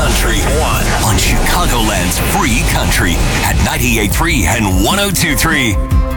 Country on Chicagoland's free country at 98.3 and 102.3.